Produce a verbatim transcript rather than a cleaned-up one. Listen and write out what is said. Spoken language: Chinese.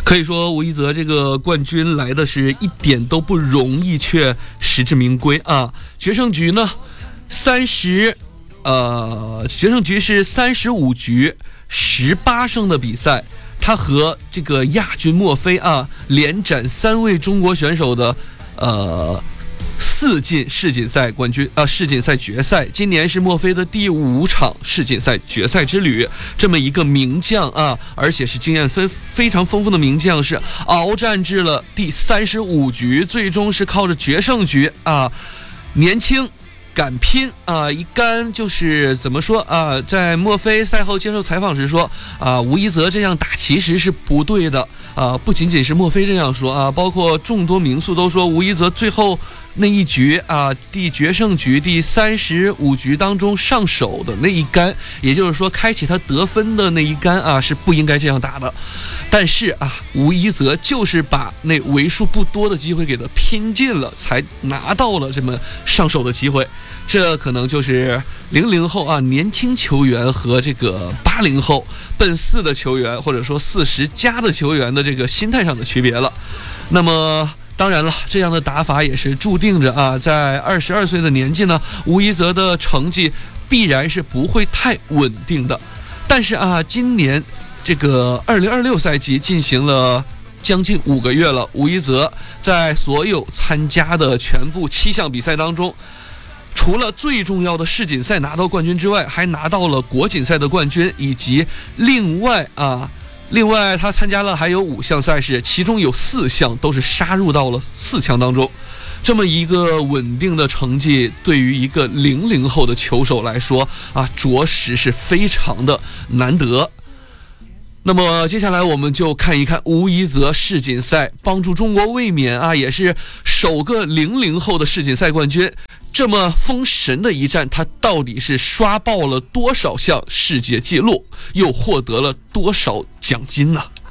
可以说吴一泽这个冠军来的是一点都不容易，却实至名归啊！决胜局呢，三十，呃，决胜局是三十五局十八胜的比赛，他和这个亚军墨菲啊，连斩三位中国选手的呃。四进世锦赛冠军啊、呃，世锦赛决赛，今年是墨菲的第五场世锦赛决赛之旅。这么一个名将啊，而且是经验非非常丰富的名将，是鏖战至了第三十五局，最终是靠着决胜局啊，年轻敢拼啊！一杆就是怎么说啊？在墨菲赛后接受采访时说啊，吴一泽这样打其实是不对的啊！不仅仅是墨菲这样说啊，包括众多名宿都说吴一泽最后那一局啊，第决胜局第三十五局当中上手的那一杆，也就是说开启他得分的那一杆啊，是不应该这样打的。但是啊，吴一泽就是把那为数不多的机会给他拼尽了，才拿到了这么上手的机会。这可能就是零零后啊年轻球员和这个八零后奔四的球员，或者说四十加的球员的这个心态上的区别了。那么当然了，这样的打法也是注定着啊，在二十二岁的年纪呢，吴一泽的成绩必然是不会太稳定的。但是啊，今年这个二零二六赛季进行了将近五个月了，吴一泽在所有参加的全部七项比赛当中，除了最重要的世锦赛拿到冠军之外，还拿到了国锦赛的冠军，以及另外啊。另外他参加了还有五项赛事，其中有四项都是杀入到了四强当中。这么一个稳定的成绩，对于一个零零后的球手来说啊，着实是非常的难得。那么接下来我们就看一看吴一泽世锦赛帮助中国卫冕啊，也是首个零零后的世锦赛冠军。这么封神的一战，他到底是刷爆了多少项世界纪录，又获得了多少奖金呢？